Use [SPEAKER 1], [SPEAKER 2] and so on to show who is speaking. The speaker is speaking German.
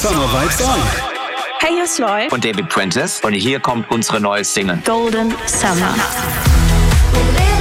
[SPEAKER 1] Summer Vibes On.
[SPEAKER 2] Hey, hier ist Lloyd
[SPEAKER 3] und David Prentice und hier kommt unsere neue Single
[SPEAKER 2] Golden Summer.